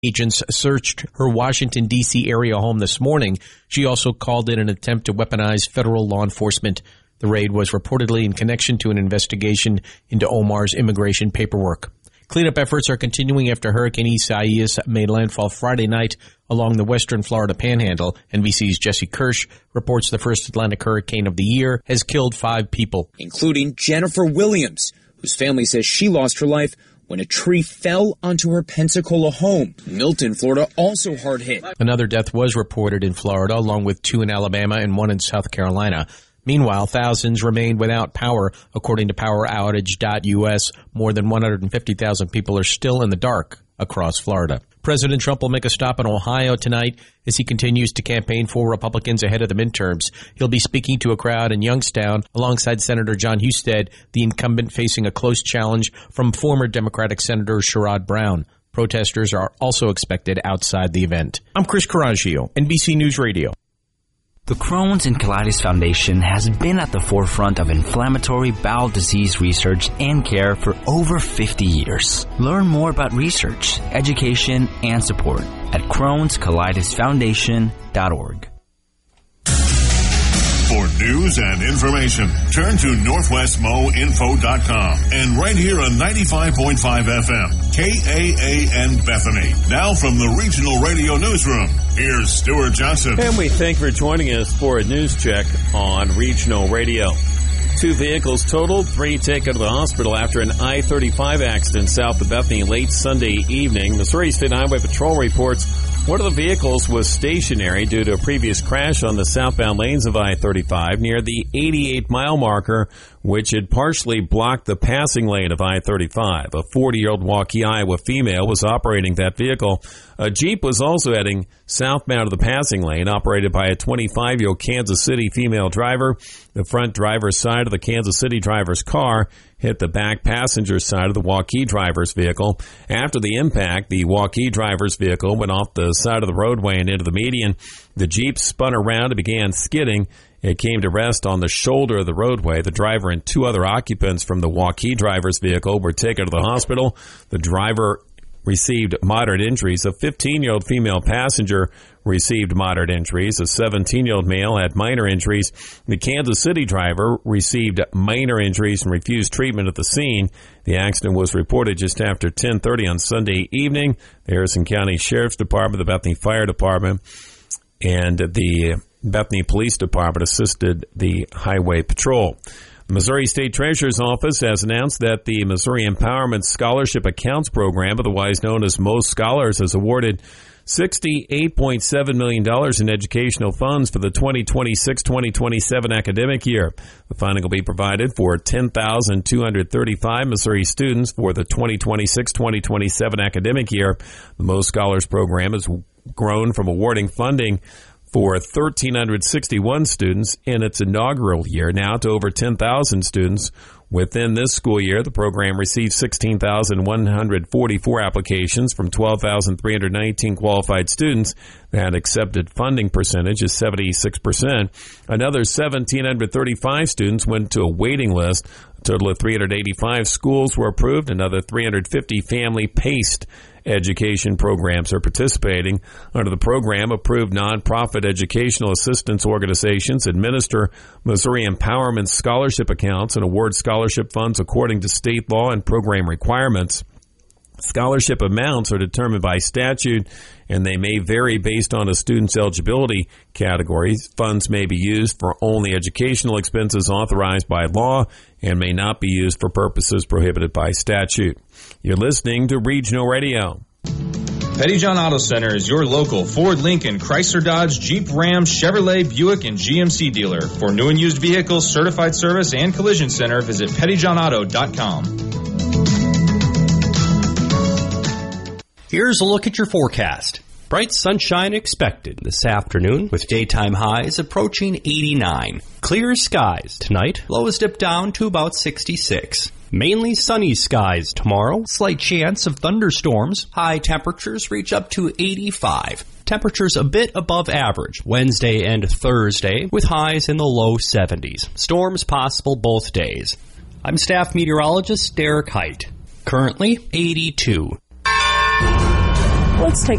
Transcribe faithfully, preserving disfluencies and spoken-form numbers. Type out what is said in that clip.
Agents searched her Washington, D C area home this morning. She also called in an attempt to weaponize federal law enforcement. The raid was reportedly in connection to an investigation into Omar's immigration paperwork. Cleanup efforts are continuing after Hurricane Isaias made landfall Friday night along the western Florida panhandle. N B C's Jesse Kirsch reports the first Atlantic hurricane of the year has killed five people, including Jennifer Williams, whose family says she lost her life when a tree fell onto her Pensacola home. Milton, Florida, also hard hit. Another death was reported in Florida, along with two in Alabama and one in South Carolina. Meanwhile, thousands remained without power. According to power outage dot U S, more than one hundred fifty thousand people are still in the dark across Florida. President Trump will make a stop in Ohio tonight as he continues to campaign for Republicans ahead of the midterms. He'll be speaking to a crowd in Youngstown alongside Senator John Husted, the incumbent facing a close challenge from former Democratic Senator Sherrod Brown. Protesters are also expected outside the event. I'm Chris Coraggio, N B C News Radio. The Crohn's and Colitis Foundation has been at the forefront of inflammatory bowel disease research and care for over fifty years. Learn more about research, education, and support at crohns colitis foundation dot org. For news and information, turn to northwest mo info dot com and right here on ninety-five point five F M, K A A N Bethany. Now from the Regional Radio Newsroom, here's Stuart Johnson. And we thank you for joining us for a news check on Regional Radio. Two vehicles totaled, three taken to the hospital after an I thirty-five accident south of Bethany late Sunday evening. Missouri State Highway Patrol reports one of the vehicles was stationary due to a previous crash on the southbound lanes of I thirty-five near the eighty-eight mile marker, which had partially blocked the passing lane of I thirty-five. A forty-year-old Waukee, Iowa female was operating that vehicle. A Jeep was also heading southbound of the passing lane, operated by a twenty-five-year-old Kansas City female driver. The front driver's side of the Kansas City driver's car hit the back passenger side of the Waukee driver's vehicle. After the impact, the Waukee driver's vehicle went off the side of the roadway and into the median. The Jeep spun around and began skidding. It came to rest on the shoulder of the roadway. The driver and two other occupants from the Waukee driver's vehicle were taken to the hospital. The driver received moderate injuries. A fifteen-year-old female passenger received moderate injuries. A seventeen-year-old male had minor injuries. The Kansas City driver received minor injuries and refused treatment at the scene. The accident was reported just after ten thirty on Sunday evening. The Harrison County Sheriff's Department, the Bethany Fire Department, and the Bethany Police Department assisted the Highway Patrol. The Missouri State Treasurer's Office has announced that the Missouri Empowerment Scholarship Accounts Program, otherwise known as Most Scholars, has awarded sixty-eight point seven million dollars in educational funds for the twenty twenty-six twenty twenty-seven academic year. The funding will be provided for ten thousand two hundred thirty-five Missouri students for the twenty twenty-six twenty twenty-seven academic year. The Most Scholars program has grown from awarding funding for one thousand three hundred sixty-one students in its inaugural year, now to over ten thousand students. Within this school year, the program received sixteen thousand one hundred forty-four applications from twelve thousand three hundred nineteen qualified students. That accepted funding percentage is seventy-six percent. Another one thousand seven hundred thirty-five students went to a waiting list. A total of three hundred eighty-five schools were approved. Another three hundred fifty family-paced education programs are participating. Under the program, approved nonprofit educational assistance organizations administer Missouri Empowerment Scholarship accounts and award scholarship funds according to state law and program requirements. Scholarship amounts are determined by statute, and they may vary based on a student's eligibility categories. Funds may be used for only educational expenses authorized by law and may not be used for purposes prohibited by statute. You're listening to Regional Radio. Pettyjohn Auto Center is your local Ford, Lincoln, Chrysler, Dodge, Jeep, Ram, Chevrolet, Buick, and G M C dealer. For new and used vehicles, certified service, and collision center, visit pettyjohn auto dot com. Here's a look at your forecast. Bright sunshine expected this afternoon with daytime highs approaching eighty-nine. Clear skies tonight. Lows dip down to about sixty-six. Mainly sunny skies tomorrow. Slight chance of thunderstorms. High temperatures reach up to eighty-five. Temperatures a bit above average Wednesday and Thursday with highs in the low seventies. Storms possible both days. I'm staff meteorologist Derek Height. Currently eighty-two. Let's take